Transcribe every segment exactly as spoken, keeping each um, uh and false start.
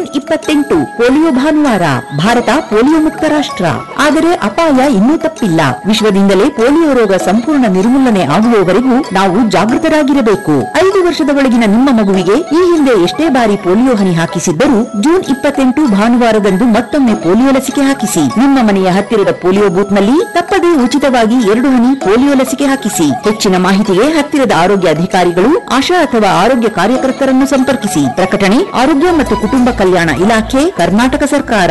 ಇಪ್ಪತ್ತೆಂಟು ಪೋಲಿಯೋ ಭಾನುವಾರ. ಭಾರತ ಪೋಲಿಯೋ ಮುಕ್ತ ರಾಷ್ಟ್ರ. ಆದರೆ ಅಪಾಯ ಇನ್ನೂ ತಪ್ಪಿಲ್ಲ. ವಿಶ್ವದಿಂದಲೇ ಪೋಲಿಯೋ ರೋಗ ಸಂಪೂರ್ಣ ನಿರ್ಮೂಲನೆ ಆಗುವವರೆಗೂ ನಾವು ಜಾಗೃತರಾಗಿರಬೇಕು. ಐದು ವರ್ಷದ ಒಳಗಿನ ನಿಮ್ಮ ಮಗುವಿಗೆ ಈ ಹಿಂದೆ ಎಷ್ಟೇ ಬಾರಿ ಪೋಲಿಯೋ ಹನಿ ಹಾಕಿಸಿದ್ದರೂ ಜೂನ್ ಇಪ್ಪತ್ತೆಂಟು ಭಾನುವಾರದಂದು ಮತ್ತೊಮ್ಮೆ ಪೋಲಿಯೋ ಲಸಿಕೆ ಹಾಕಿಸಿ. ನಿಮ್ಮ ಮನೆಯ ಹತ್ತಿರದ ಪೋಲಿಯೋ ಬೂತ್ ನಲ್ಲಿ ತಪ್ಪದೇ ಉಚಿತವಾಗಿ ಎರಡು ಹನಿ ಪೋಲಿಯೋ ಲಸಿಕೆ ಹಾಕಿಸಿ. ಹೆಚ್ಚಿನ ಮಾಹಿತಿಗೆ ಹತ್ತಿರದ ಆರೋಗ್ಯ ಅಧಿಕಾರಿಗಳು, ಆಶಾ ಅಥವಾ ಆರೋಗ್ಯ ಕಾರ್ಯಕರ್ತರನ್ನು ಸಂಪರ್ಕಿಸಿ. ಪ್ರಕಟಣೆ ಆರೋಗ್ಯ ಮತ್ತು ಕುಟುಂಬ ಕಲ್ಯಾಣ ಇಲಾಖೆ, ಕರ್ನಾಟಕ ಸರ್ಕಾರ.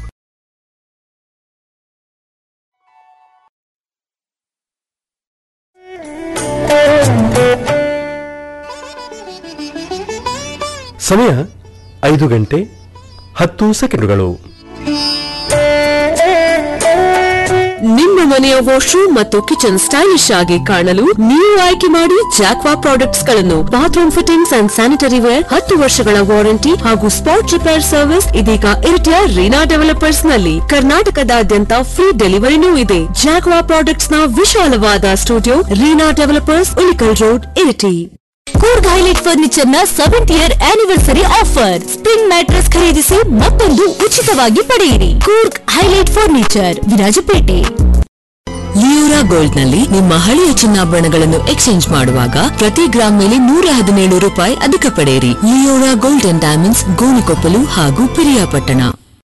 ಸಮಯ ಐದು ಗಂಟೆ ಹತ್ತು ಸೆಕೆಂಡುಗಳು. ನಿಮ್ಮ ಮನೆಯ ವಾಶ್ರೂಮ್ ಮತ್ತು ಕಿಚನ್ ಸ್ಟೈಲಿಶ್ ಆಗಿ ಕಾಣಲು ನೀವು ಆಯ್ಕೆ ಮಾಡಿ ಜಾಕ್ವಾ ಪ್ರಾಡಕ್ಟ್ಸ್ ಗಳನ್ನು. Bathroom fittings and sanitary wear, ಹತ್ತು ವರ್ಷಗಳ ವಾರಂಟಿ ಹಾಗೂ ಸ್ಪಾಟ್ ರಿಪೇರ್ ಸರ್ವಿಸ್ ಇದೀಗ ಇರಿಟಿಯ ರೀನಾ ಡೆವಲಪರ್ಸ್ ನಲ್ಲಿ. ಕರ್ನಾಟಕದಾದ್ಯಂತ ಫ್ರೀ ಡೆಲಿವರಿನೂ ಇದೆ. ಜಾಕ್ವಾ ಪ್ರಾಡಕ್ಟ್ಸ್ ನ ವಿಶಾಲವಾದ studio, Reena developers, Ulikkal road, Iritty. Coorg highlight furniture ನ seventh year anniversary offer. Spring mattress ಖರೀದಿಸಿ ಮತ್ತೊಂದು ಉಚಿತವಾಗಿ ಪಡೆಯಿರಿ. Coorg highlight furniture, Virajpet. Leora gold ನಲ್ಲಿ ನಿಮ್ಮ ಹಳೆಯ ಚಿನ್ನಾಭರಣಗಳನ್ನು ಎಕ್ಸ್ಚೇಂಜ್ ಮಾಡುವಾಗ ಪ್ರತಿ ಗ್ರಾಮ್ ಮೇಲೆ ನೂರ ಹದಿನೇಳು ರೂಪಾಯಿ ಅಧಿಕ ಪಡೆಯಿರಿ. Leora gold and diamonds, Gonikoppal ಹಾಗೂ ಪಿರಿಯಾಪಟ್ಟಣ.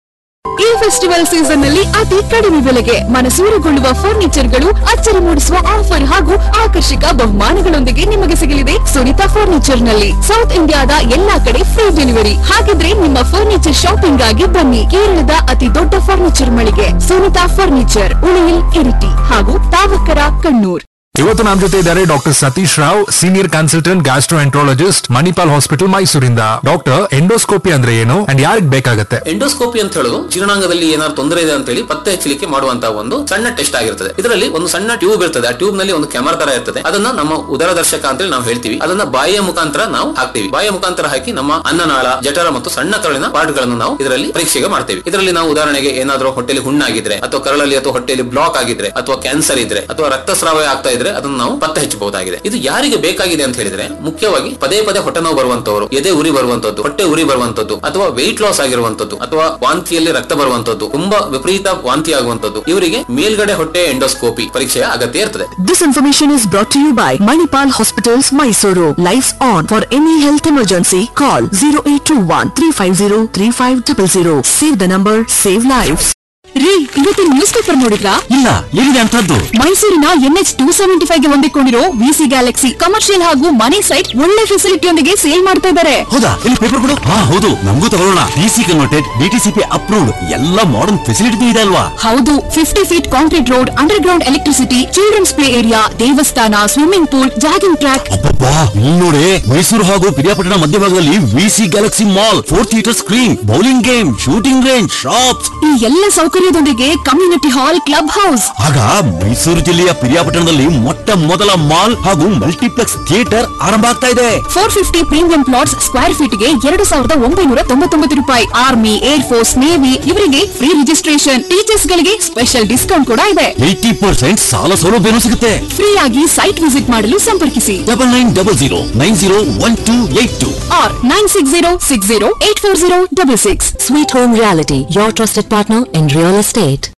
ಈ ಫೆಸ್ಟಿವಲ್ ಸೀಸನ್ ನಲ್ಲಿ ಅತಿ ಕಡಿಮೆ ಬೆಲೆಗೆ ಮನಸೂರೆಗೊಳ್ಳುವ ಫರ್ನಿಚರ್ಗಳು, ಅಚ್ಚರಿ ಮೂಡಿಸುವ ಆಫರ್ ಹಾಗೂ ಆಕರ್ಷಕ ಬಹುಮಾನಗಳೊಂದಿಗೆ ನಿಮಗೆ ಸಿಗಲಿದೆ ಸುನಿತಾ ಫರ್ನಿಚರ್ ನಲ್ಲಿ. ಸೌತ್ ಇಂಡಿಯಾದ ಎಲ್ಲಾ ಕಡೆ ಫ್ರೀ ಡೆಲಿವರಿ. ಹಾಗಿದ್ರೆ ನಿಮ್ಮ ಫರ್ನಿಚರ್ ಶಾಪಿಂಗ್ ಆಗಿ ಬನ್ನಿ. ಕೇರಳದ ಅತಿ ದೊಡ್ಡ ಫರ್ನಿಚರ್ ಮಳಿಗೆ ಸುನಿತಾ ಫರ್ನಿಚರ್, ಉಳಿಯಿಲ್, ಇರಿಟಿ ಹಾಗೂ ತಾವಕರ, ಕಣ್ಣೂರ್. ಇವತ್ತು ನಮ್ಮ ಜೊತೆ ಇದ್ದಾರೆ doctor Satish Rao, senior consultant gastroenterologist, Manipal hospital, ಮೈಸೂರಿಂದ. ಡಾಕ್ಟರ್, ಎಂಡೋಸ್ಕೋಪಿ ಅಂದ್ರೆ ಏನು ಅಂಡ್ ಯಾರಿಗೆ ಬೇಕಾಗುತ್ತೆ? ಎಂಡೋಸ್ಕೋಪಿ ಅಂತ ಹೇಳೋದು ಜೀರ್ಣಾಂಗದಲ್ಲಿ ಏನಾದ್ರು ತೊಂದರೆ ಇದೆ ಅಂತ ಹೇಳಿ ಪತ್ತೆ ಹಚ್ಚಲಿಕ್ಕೆ ಮಾಡುವಂತಹ ಒಂದು ಸಣ್ಣ ಟೆಸ್ಟ್ ಆಗಿರ್ತದೆ. ಇದರಲ್ಲಿ ಒಂದು ಸಣ್ಣ ಟ್ಯೂಬ್ ಇರ್ತದೆ. ಆ ಟ್ಯೂಬ್ ನಲ್ಲಿ ಒಂದು ಕ್ಯಾಮರಾ ತರ ಇರ್ತದೆ. ಅದನ್ನ ನಮ್ಮ ಉದರದರ್ಶಕ ಅಂತ ಹೇಳಿ ನಾವು ಹೇಳ್ತೀವಿ. ಅದನ್ನ ಬಾಯಿಯ ಮುಖಾಂತರ ನಾವು ಹಾಕ್ತೀವಿ. ಬಾಯಿಯ ಮುಖಾಂತರ ಹಾಕಿ ನಮ್ಮ ಅನ್ನನಾಳ, ಜಠರ ಮತ್ತು ಸಣ್ಣ ಕರಳಿನ ಪಾರ್ಟ್ ಗಳನ್ನು ನಾವು ಇದರಲ್ಲಿ ಪರೀಕ್ಷೆಗೆ ಮಾಡ್ತೇವೆ. ಇದರಲ್ಲಿ ನಾವು ಉದಾಹರಣೆಗೆ ಏನಾದ್ರೂ ಹೊಟ್ಟೆಲಿ ಹುಣ್ಣಾಗಿದ್ರೆ ಅಥವಾ ಕರಳಲ್ಲಿ ಅಥವಾ ಹೊಟ್ಟೆಯಲ್ಲಿ ಬ್ಲಾಕ್ ಆಗಿದ್ರೆ ಅಥವಾ ಕ್ಯಾನ್ಸರ್ ಇದ್ರೆ ಅಥವಾ ರಕ್ತಸ್ರಾವ ಆಗ್ತಾ ಇದ್ರೆ ಅದನ್ನು ನಾವು ಪತ್ತೆ ಹಚ್ಚಬಹುದಾಗಿದೆ. ಇದು ಯಾರಿಗೆ ಬೇಕಾಗಿದೆ ಅಂತ ಹೇಳಿದ್ರೆ ಮುಖ್ಯವಾಗಿ ಪದೇ ಪದೇ ಹೊಟ್ಟೆ ನೋವು ಬರುವಂತವರು, ಎದೆ ಉರಿ ಬರುವಂತದ್ದು, ಹೊಟ್ಟೆ ಉರಿ ಬರುವಂತದ್ದು, ಅಥವಾ ವೆಯ್ಟ್ ಲಾಸ್ ಆಗಿರುವಂತದ್ದು, ಅಥವಾ ವಾಂತಿಯಲ್ಲಿ ರಕ್ತ ಬರುವಂತದ್ದು, ತುಂಬಾ ವಿಪರೀತ ವಾಂತಿ ಆಗುವಂತದ್ದು, ಇವರಿಗೆ ಮೇಲ್ಗಡೆ ಹೊಟ್ಟೆ ಎಂಡೋಸ್ಕೋಪಿ ಪರೀಕ್ಷೆಯ ಅಗತ್ಯ ಇರ್ತದೆ. This information is brought to you by Manipal Hospitals, Mysuru. Lights on. For any health emergency, call zero eight two one three five zero three five zero zero. Save the number, save lives. ರೀ, ಇವತ್ತಿನ news paper ನೋಡಿದ್ರಾ? ಇಲ್ಲ, ಏನಿದೆ ಅಂತದ್ದು? ಮೈಸೂರಿನ N H two seventy five ಗೆ ಹೊಂದಿಕೊಂಡಿರೋ VC Galaxy commercial ಹಾಗೂ ಮನಿ site ಒಳ್ಳೆ ಫೆಸಿಲಿಟಿಯೊಂದಿಗೆ ಸೇಲ್ ಮಾಡ್ತಾ ಇದ್ದಾರೆ. ಹೌದಾ? ಇಲ್ಲಿ ಪೇಪರ್ ಕೊಡು. ಹಾ ಹೌದು, ನಮಗೂ ತಗೊಳ್ಳೋಣ. ಡಿಸಿ ಕನ್ವರ್ಟೆಡ್, ಡಿಟಿಸಿಪಿ ಅಪ್ರೂವ್ಡ್, ಎಲ್ಲ ಮಾಡರ್ನ್ ಫೆಸಿಲಿಟಿ ಇದೆ ಅಲ್ವಾ? ಹೌದು, fifty feet concrete road, under ground electricity, children's play area, ದೇವಸ್ಥಾನ, ಸ್ವಿಮ್ಮಿಂಗ್ ಪೂಲ್, ಜಾಗಿಂಗ್ ಟ್ರ್ಯಾಕ್. ಅಬ್ಬಬ್ಬಾ, ಇಲ್ಲಿ ನೋಡಿ, ಮೈಸೂರು ಹಾಗೂ ಪಿರಿಯಾಪಟ್ಟಣ ಮಧ್ಯಭಾಗದಲ್ಲಿ VC Galaxy mall, four theatre screen, bowling game, shooting range, shops, ಈ ಎಲ್ಲ ಸೌಕರ್ಯದೊಂದಿಗೆ ಕಮ್ಯುನಿಟಿ ಹಾಲ್, ಕ್ಲಬ್ ಹೌಸ್. ಆಗ ಮೈಸೂರು ಜಿಲ್ಲೆಯ ಪಿರಿಯಾಪಟ್ಟಣದಲ್ಲಿ ಮೊಟ್ಟ ಮೊದಲ ಮಾಲ್ ಹಾಗೂ ಮಲ್ಟಿಪ್ಲೆಕ್ಸ್ ಥಿಯೇಟರ್ ಆರಂಭ ಆಗ್ತಾ ಇದೆ. Four fifty premium plots square feet ಗೆ ಎರಡು ಸಾವಿರದ ಒಂಬೈನೂರ ತೊಂಬತ್ತೊಂಬತ್ತು ರೂಪಾಯಿ. ಆರ್ಮಿ, ಏರ್ ಫೋರ್ಸ್, ನೇವಿ ಇವರಿಗೆ ಫ್ರೀ ರಿಜಿಸ್ಟ್ರೇಷನ್. ಟೀಚರ್ಸ್ ಗಳಿಗೆ ಸ್ಪೆಷಲ್ ಡಿಸ್ಕೌಂಟ್ ಕೂಡ ಇದೆ. ಏಟಿ ಪರ್ಸೆಂಟ್ ಸಾಲ ಸೌಲಭ್ಯನೂ ಸಿಗುತ್ತೆ. ಫ್ರೀ ಆಗಿ ಸೈಟ್ ವಿಸಿಟ್ ಮಾಡಲು ಸಂಪರ್ಕಿಸಿ double nine double zero nine zero one two eight two R nine six zero six zero eight four zero double six. Sweet Home Reality, your trusted partner in real estate.